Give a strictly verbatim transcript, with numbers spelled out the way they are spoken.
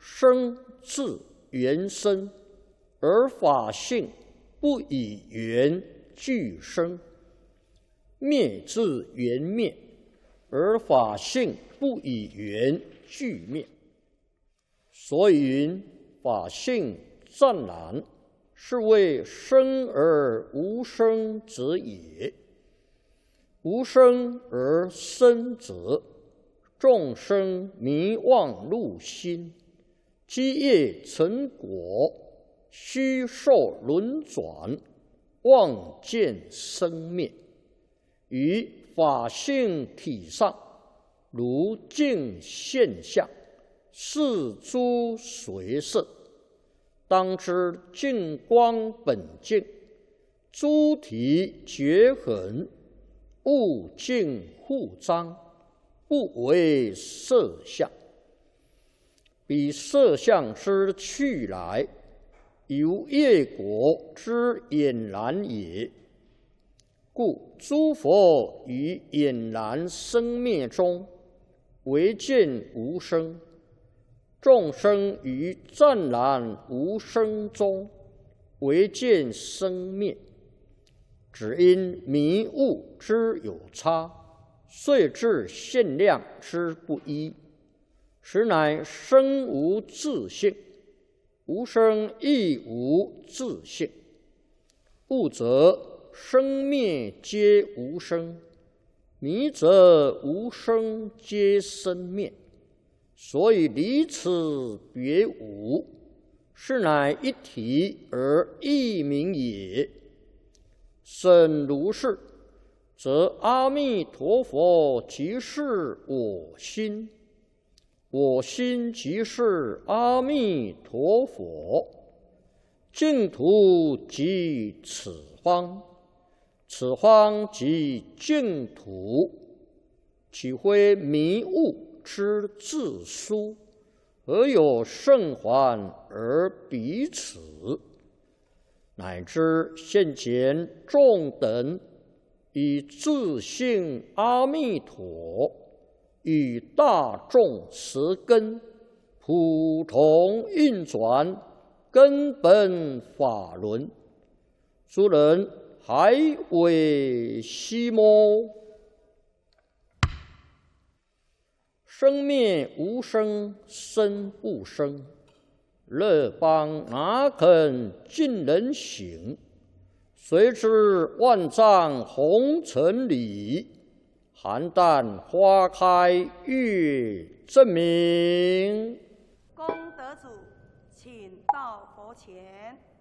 生自缘生，而法性不以缘俱生；灭自缘灭，而法性不以缘俱灭。所以云：法性湛然，是谓生而无生者也。无生而生者，众生迷妄入心，积业成果，虚受轮转，妄见生灭。于法性体上，如镜现象，是诸随色。当知净光本净，诸体绝痕，物净互彰，不为色相。彼色相之去来，由业果之俨然也。故诸佛于俨然生灭中，唯见无生；众生于湛然无生中，唯见生灭。只因迷悟之有差，遂致限量之不一，实乃生无自性，无生亦无自性。悟则生灭皆无生，迷则无生皆生灭。所以离此别无，是乃一体而异名也。甚如是，则阿弥陀佛即是我心，我心即是阿弥陀佛，净土即此方，此方即净土。岂非迷悟之自殊，何有圣还而彼此？乃至现前众等以自性阿弥陀与大众十根普同运转根本法轮，诸人还为希么？生灭无生，生不生。乐邦哪肯尽人行？谁知万丈红尘里，邯郸花开月正明。 功德主，请到佛前。